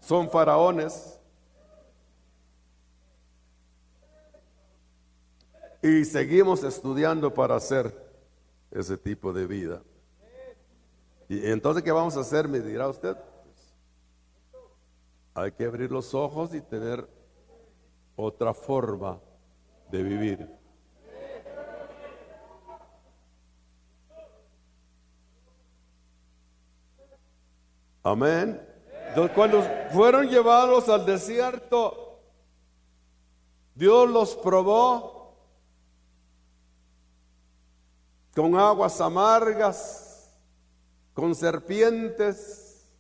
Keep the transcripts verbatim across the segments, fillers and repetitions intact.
son faraones. Y seguimos estudiando para hacer ese tipo de vida. Y entonces, ¿qué vamos a hacer? Me dirá usted. Hay que abrir los ojos y tener otra forma de vivir. Amén. Entonces, cuando fueron llevados al desierto, Dios los probó con aguas amargas, con serpientes,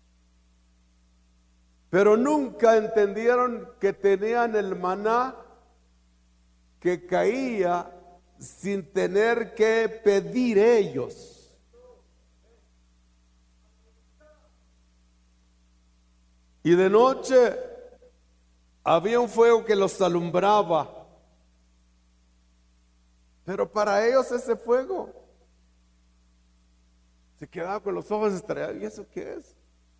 pero nunca entendieron que tenían el maná que caía sin tener que pedir ellos. Y de noche había un fuego que los alumbraba, pero para ellos ese fuego se quedaba con los ojos estrellados. ¿Y eso qué es?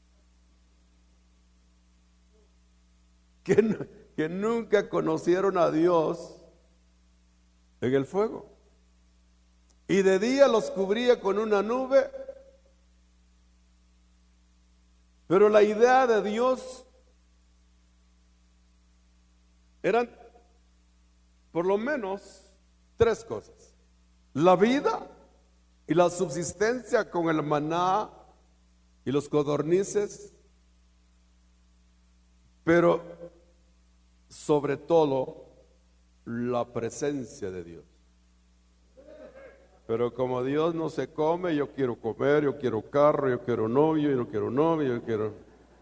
Que, que nunca conocieron a Dios en el fuego. Y de día los cubría con una nube. Pero la idea de Dios eran por lo menos tres cosas: la vida y la subsistencia con el maná y los codornices, pero sobre todo la presencia de Dios. Pero como Dios no se come, yo quiero comer, yo quiero carro, yo quiero novio, yo no quiero novio, yo quiero...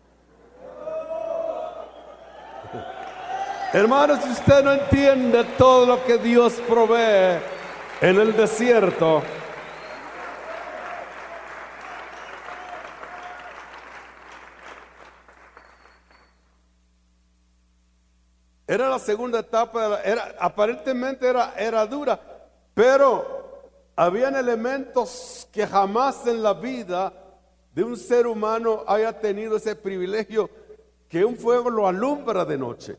Hermanos, si usted no entiende todo lo que Dios provee en el desierto, era la segunda etapa, de la, era, aparentemente era, era dura, pero habían elementos que jamás en la vida de un ser humano haya tenido ese privilegio, que un fuego lo alumbra de noche.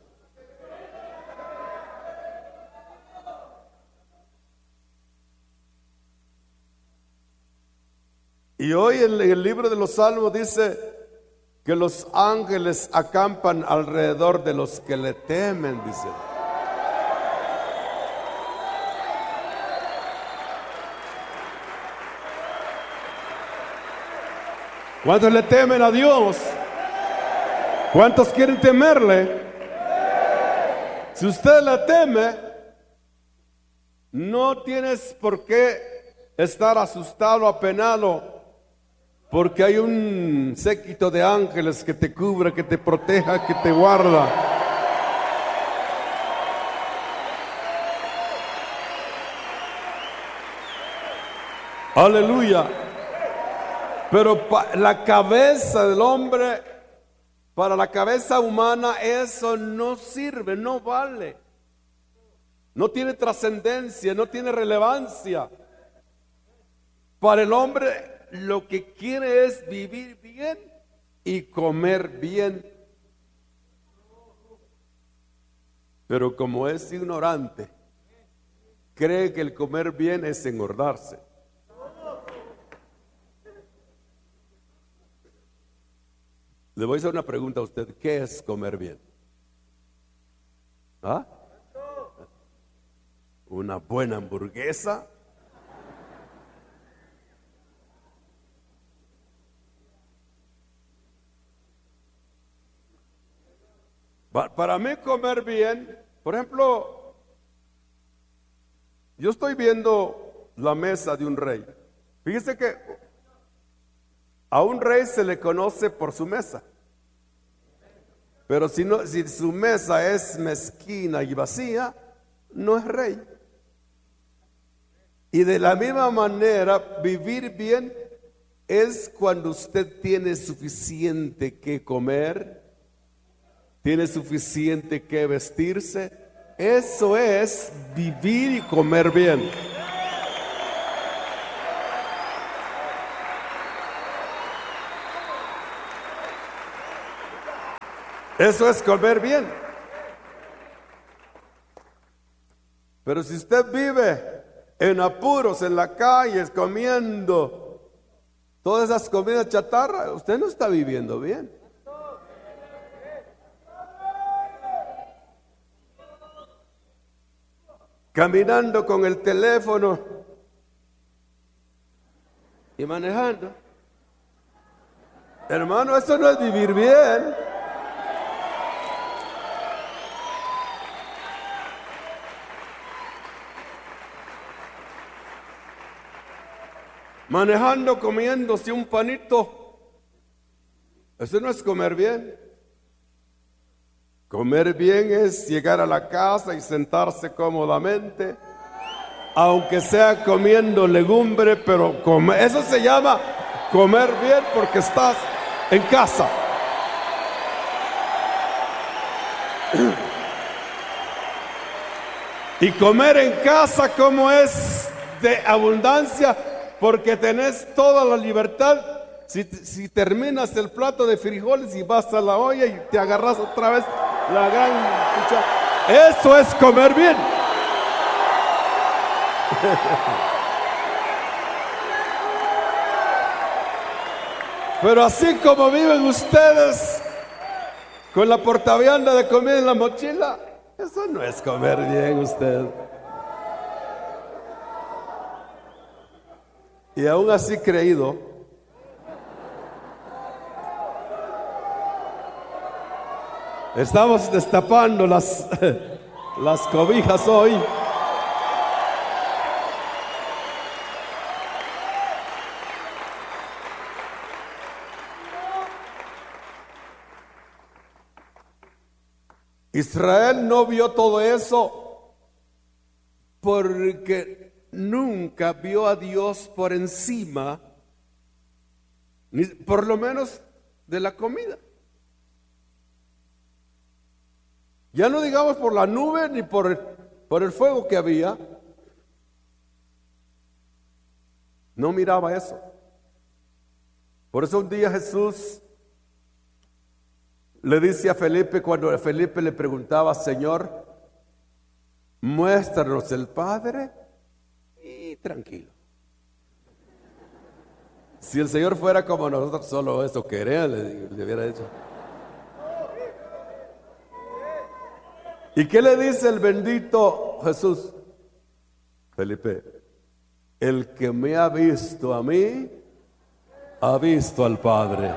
Y hoy en el libro de los Salmos dice que los ángeles acampan alrededor de los que le temen, dice. ¿Cuántos le temen a Dios? ¿Cuántos quieren temerle? Si usted le teme, no tienes por qué estar asustado, apenado, porque hay un séquito de ángeles que te cubre, que te proteja, que te guarda. Aleluya. Pero para la cabeza del hombre, para la cabeza humana, eso no sirve, no vale. No tiene trascendencia, no tiene relevancia. Para el hombre, lo que quiere es vivir bien y comer bien. Pero como es ignorante, cree que el comer bien es engordarse. Le voy a hacer una pregunta a usted: ¿qué es comer bien? ¿Ah? ¿Una buena hamburguesa? Para mí comer bien, por ejemplo, yo estoy viendo la mesa de un rey. Fíjese que a un rey se le conoce por su mesa. Pero si, no, si su mesa es mezquina y vacía, no es rey. Y de la misma manera, vivir bien es cuando usted tiene suficiente que comer, tiene suficiente que vestirse. Eso es vivir y comer bien. Eso es comer bien. Pero si usted vive en apuros, en la calle, comiendo todas esas comidas chatarra, usted no está viviendo bien. Caminando con el teléfono y manejando. Hermano, eso no es vivir bien. Manejando, comiéndose un panito. Eso no es comer bien. Comer bien es llegar a la casa y sentarse cómodamente, aunque sea comiendo legumbre, pero comer, eso se llama comer bien porque estás en casa. Y comer en casa, como es de abundancia, porque tenés toda la libertad. Si, si terminas el plato de frijoles y vas a la olla y te agarras otra vez la gran cuchara, eso es comer bien. Pero así como viven ustedes con la portavianda de comida en la mochila, eso no es comer bien usted. Y aún así creído, estamos destapando las, las cobijas hoy. Israel no vio todo eso porque nunca vio a Dios por encima, ni por lo menos de la comida. Ya no digamos por la nube ni por el, por el fuego que había. No miraba eso. Por eso un día Jesús le dice a Felipe, cuando Felipe le preguntaba: Señor, muéstranos el Padre, y tranquilo. Si el Señor fuera como nosotros, solo eso quería, le, le hubiera dicho. ¿Y qué le dice el bendito Jesús? Felipe, el que me ha visto a mí, ha visto al Padre.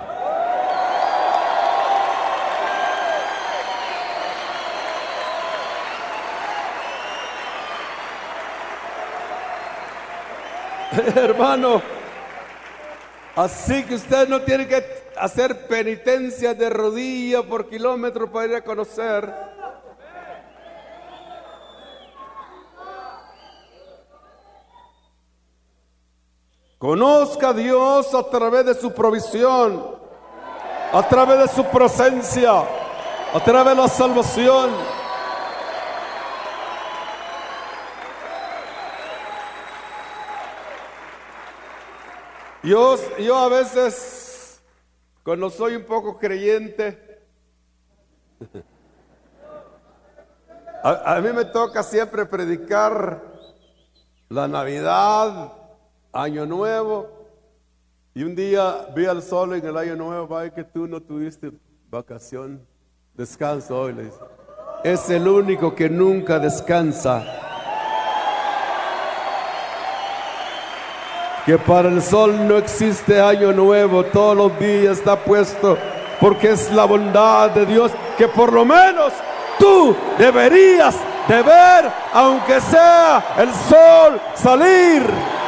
Hermano, así que usted no tiene que hacer penitencia de rodilla por kilómetros para ir a conocer. Conozca a Dios a través de su provisión, a través de su presencia, a través de la salvación. Yo, yo a veces, cuando soy un poco creyente, a, a mí me toca siempre predicar la Navidad, Año Nuevo, y un día vi al sol en el Año Nuevo: vaya que tú no tuviste vacación, descanso hoy, le dice. Es el único que nunca descansa. Que para el sol no existe año nuevo, todos los días está puesto, porque es la bondad de Dios que por lo menos tú deberías de ver, aunque sea el sol salir.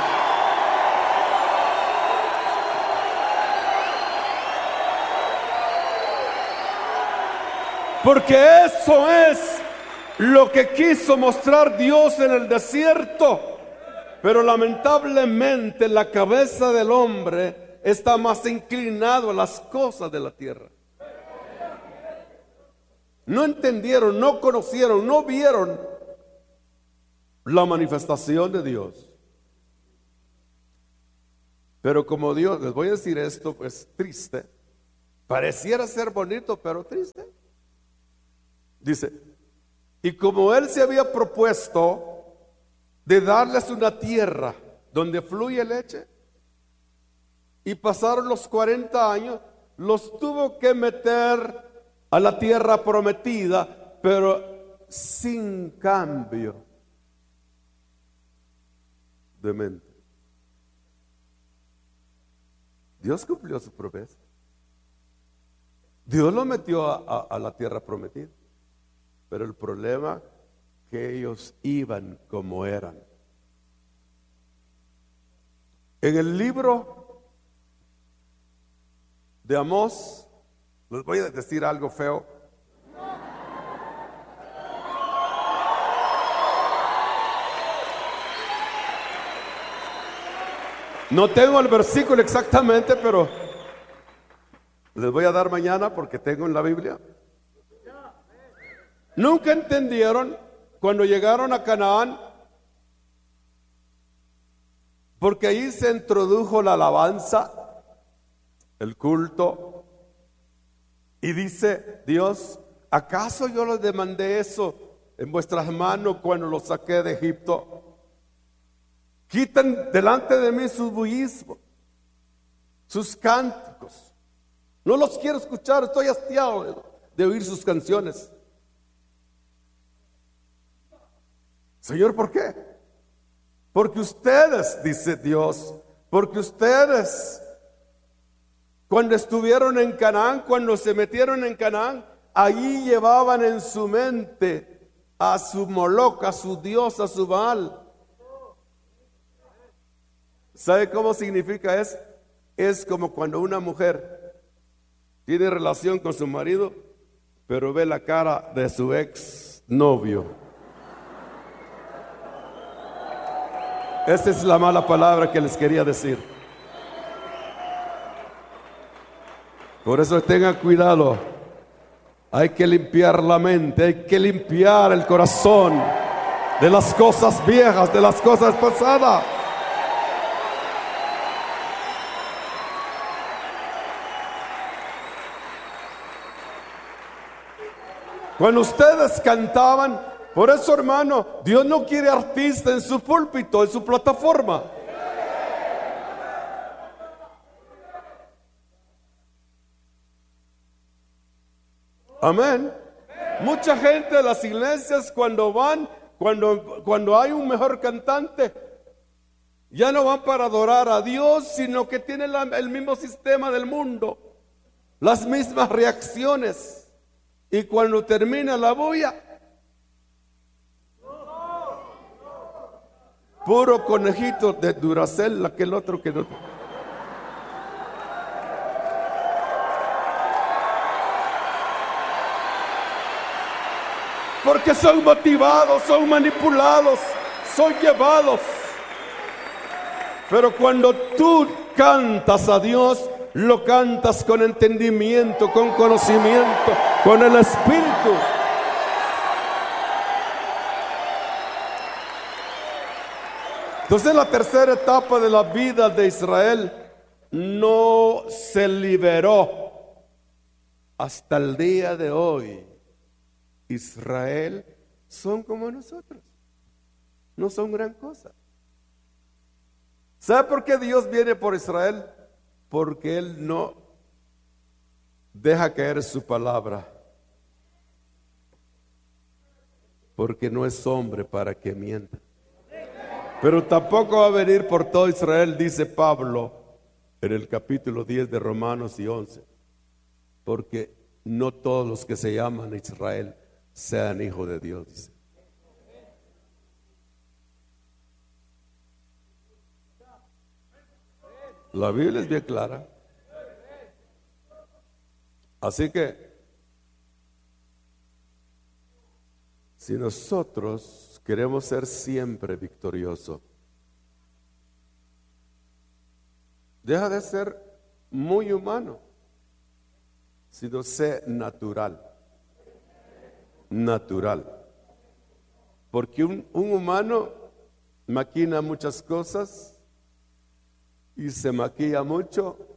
Porque eso es lo que quiso mostrar Dios en el desierto. Pero lamentablemente la cabeza del hombre está más inclinado a las cosas de la tierra. No entendieron, no conocieron, no vieron la manifestación de Dios. Pero como Dios, les voy a decir esto, pues triste. Pareciera ser bonito, pero triste. Dice, y como él se había propuesto de darles una tierra donde fluye leche, y pasaron los cuarenta años, los tuvo que meter a la tierra prometida, pero sin cambio de mente. Dios cumplió su promesa. Dios lo metió a, a, a la tierra prometida, pero el problema que ellos iban como eran. En el libro de Amós, les voy a decir algo feo. No tengo el versículo exactamente, pero les voy a dar mañana porque tengo en la Biblia. Nunca entendieron cuando llegaron a Canaán, porque ahí se introdujo la alabanza, el culto, y dice Dios, ¿acaso yo les demandé eso en vuestras manos cuando los saqué de Egipto? Quiten delante de mí sus bullismos, sus cánticos. No los quiero escuchar, estoy hastiado de, de oír sus canciones. Señor, ¿por qué? Porque ustedes, dice Dios, porque ustedes, cuando estuvieron en Canaán, cuando se metieron en Canaán, allí llevaban en su mente a su Moloc, a su Dios, a su Baal. ¿Sabe cómo significa eso? Es como cuando una mujer tiene relación con su marido, pero ve la cara de su ex novio. Esa es la mala palabra que les quería decir. Por eso tengan cuidado. Hay que limpiar la mente, hay que limpiar el corazón de las cosas viejas, de las cosas pasadas. Cuando ustedes cantaban, por eso, hermano, Dios no quiere artistas en su púlpito, en su plataforma. Amén. Mucha gente de las iglesias cuando van, cuando, cuando hay un mejor cantante, ya no van para adorar a Dios, sino que tienen la, el mismo sistema del mundo, las mismas reacciones. Y cuando termina la bulla, puro conejito de Duracell, aquel otro que no. Porque son motivados, son manipulados, son llevados. Pero cuando tú cantas a Dios, lo cantas con entendimiento, con conocimiento, con el Espíritu. Entonces la tercera etapa de la vida de Israel no se liberó hasta el día de hoy. Israel son como nosotros, no son gran cosa. ¿Sabe por qué Dios viene por Israel? Porque Él no deja caer su palabra, porque no es hombre para que mienta. Pero tampoco va a venir por todo Israel, dice Pablo en el capítulo diez de Romanos y once, porque no todos los que se llaman Israel sean hijos de Dios, dice. La Biblia es bien clara. Así que si nosotros queremos ser siempre victoriosos, deja de ser muy humano, sino sé natural. Natural. Porque un, un humano maquina muchas cosas y se maquilla mucho